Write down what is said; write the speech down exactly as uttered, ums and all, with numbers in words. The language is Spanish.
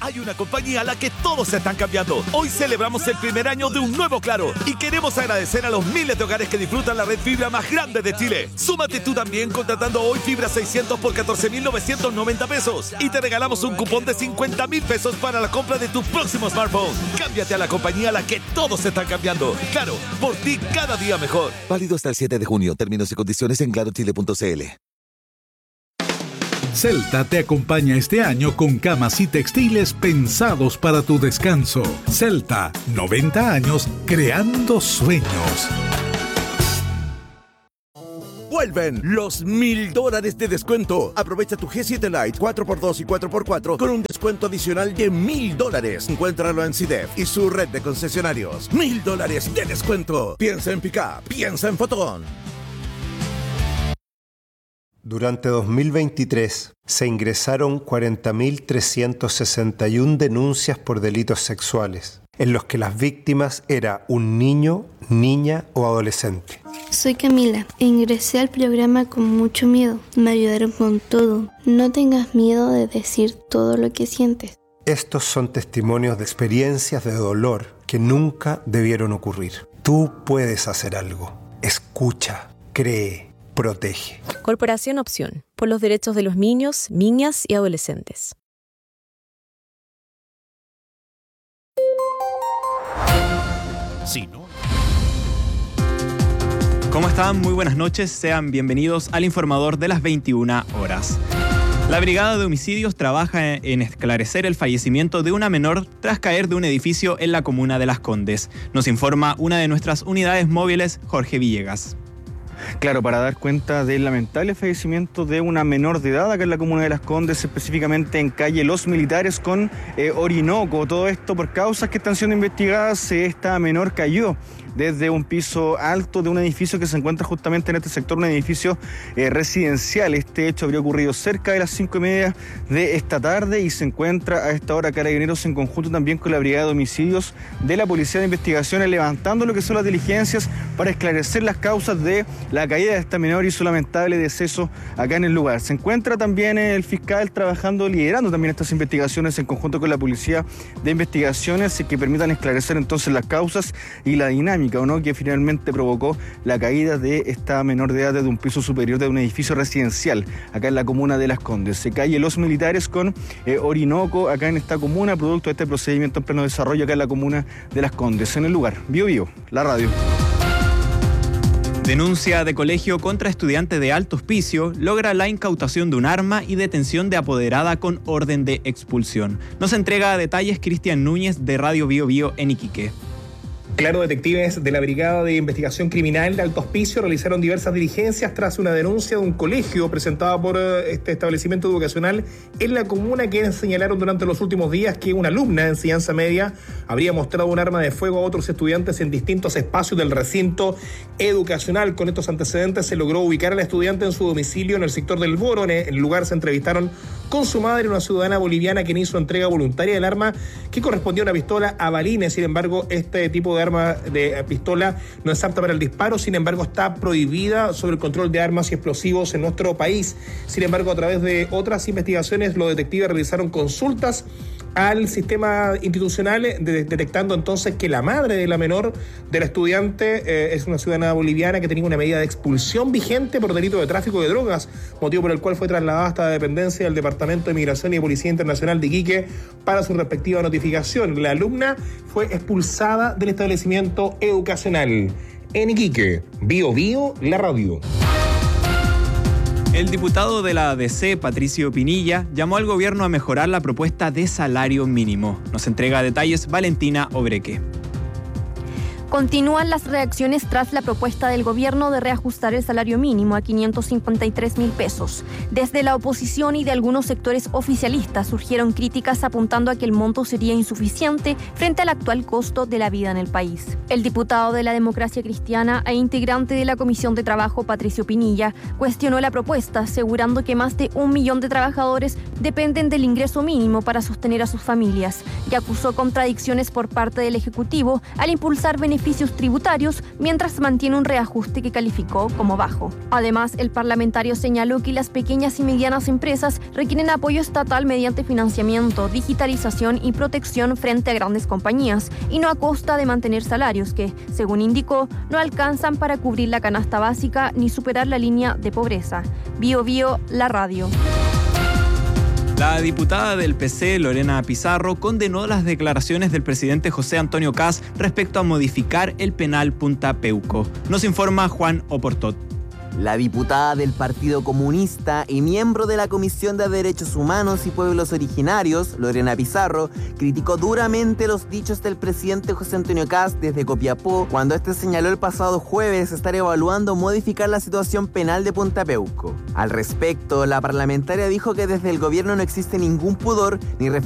Hay una compañía a la que todos se están cambiando. Hoy celebramos el primer año de un nuevo Claro y queremos agradecer a los miles de hogares que disfrutan la red fibra más grande de Chile. Súmate tú también contratando hoy fibra seiscientos por catorce mil novecientos noventa pesos y te regalamos un cupón de cincuenta mil pesos para la compra de tu próximo smartphone. Cámbiate a la compañía a la que todos se están cambiando. Claro, por ti cada día mejor. Válido hasta el siete de junio. Términos y condiciones en claro chile punto c l. Celta te acompaña este año con camas y textiles pensados para tu descanso. Celta, noventa años creando sueños. Vuelven los mil dólares de descuento. Aprovecha tu G siete Lite cuatro por dos y cuatro por cuatro con un descuento adicional de mil dólares. Encuéntralo en C I D E F y su red de concesionarios. Mil dólares de descuento. Piensa en Pickup, piensa en Fotón. Durante dos mil veintitrés se ingresaron cuarenta mil trescientas sesenta y una denuncias por delitos sexuales, en los que las víctimas eran un niño, niña o adolescente. Soy Camila. Ingresé al programa con mucho miedo. Me ayudaron con todo. No tengas miedo de decir todo lo que sientes. Estos son testimonios de experiencias de dolor que nunca debieron ocurrir. Tú puedes hacer algo. Escucha, cree. Protege. Corporación Opción, por los derechos de los niños, niñas y adolescentes. Sí, ¿no? ¿Cómo están? Muy buenas noches. Sean bienvenidos al Informador de las veintiuna horas. La Brigada de Homicidios trabaja en esclarecer el fallecimiento de una menor tras caer de un edificio en la comuna de Las Condes. Nos informa una de nuestras unidades móviles, Jorge Villegas. Claro, para dar cuenta del lamentable fallecimiento de una menor de edad acá en la comuna de Las Condes, específicamente en calle Los Militares con eh, Orinoco. Todo esto por causas que están siendo investigadas. Esta menor cayó desde un piso alto de un edificio que se encuentra justamente en este sector, un edificio eh, residencial. Este hecho habría ocurrido cerca de las cinco y media de esta tarde y se encuentra a esta hora Carabineros en conjunto también con la Brigada de Homicidios de la Policía de Investigaciones, levantando lo que son las diligencias para esclarecer las causas de la caída de esta menor y su lamentable deceso acá en el lugar. Se encuentra también el fiscal trabajando, liderando también estas investigaciones en conjunto con la Policía de Investigaciones que permitan esclarecer entonces las causas y la dinámica o no que finalmente provocó la caída de esta menor de edad desde un piso superior de un edificio residencial acá en la comuna de Las Condes. Se calle Los Militares con eh, Orinoco acá en esta comuna, producto de este procedimiento en pleno desarrollo acá en la comuna de Las Condes. En el lugar, Bio Bio, la radio. Denuncia de colegio contra estudiante de alto hospicio logra la incautación de un arma y detención de apoderada con orden de expulsión. Nos entrega detalles Cristian Núñez de Radio Bio Bio en Iquique. Claro, detectives de la Brigada de Investigación Criminal de Alto Hospicio realizaron diversas diligencias tras una denuncia de un colegio presentada por este establecimiento educacional en la comuna, que señalaron durante los últimos días que una alumna de enseñanza media habría mostrado un arma de fuego a otros estudiantes en distintos espacios del recinto educacional. Con estos antecedentes se logró ubicar a la estudiante en su domicilio en el sector del Boro. En el lugar se entrevistaron con su madre, una ciudadana boliviana quien hizo entrega voluntaria del arma que correspondía a una pistola a balines. Sin embargo, este tipo de arma de pistola no es apta para el disparo, sin embargo está prohibida sobre el control de armas y explosivos en nuestro país. Sin embargo, a través de otras investigaciones, los detectives realizaron consultas al sistema institucional, de, detectando entonces que la madre de la menor de la estudiante eh, es una ciudadana boliviana que tenía una medida de expulsión vigente por delito de tráfico de drogas, motivo por el cual fue trasladada hasta la dependencia del Departamento de Migración y Policía Internacional de Iquique para su respectiva notificación. La alumna fue expulsada del establecimiento educacional. En Iquique, Bio Bio, la radio. El diputado de la A D C, Patricio Pinilla, llamó al gobierno a mejorar la propuesta de salario mínimo. Nos entrega detalles Valentina Obreque. Continúan las reacciones tras la propuesta del gobierno de reajustar el salario mínimo a quinientos cincuenta y tres mil pesos. Desde la oposición y de algunos sectores oficialistas surgieron críticas apuntando a que el monto sería insuficiente frente al actual costo de la vida en el país. El diputado de la Democracia Cristiana e integrante de la Comisión de Trabajo, Patricio Pinilla, cuestionó la propuesta, asegurando que más de un millón de trabajadores dependen del ingreso mínimo para sostener a sus familias, y acusó contradicciones por parte del Ejecutivo al impulsar beneficios beneficios tributarios, mientras mantiene un reajuste que calificó como bajo. Además, el parlamentario señaló que las pequeñas y medianas empresas requieren apoyo estatal mediante financiamiento, digitalización y protección frente a grandes compañías, y no a costa de mantener salarios que, según indicó, no alcanzan para cubrir la canasta básica ni superar la línea de pobreza. Bio Bio, la radio. La diputada del P C, Lorena Pizarro, condenó las declaraciones del presidente José Antonio Kast respecto a modificar el penal Punta Peuco. Nos informa Juan Oportot. La diputada del Partido Comunista y miembro de la Comisión de Derechos Humanos y Pueblos Originarios, Lorena Pizarro, criticó duramente los dichos del presidente José Antonio Kast desde Copiapó, cuando este señaló el pasado jueves estar evaluando modificar la situación penal de Punta Peuco. Al respecto, la parlamentaria dijo que desde el gobierno no existe ningún pudor ni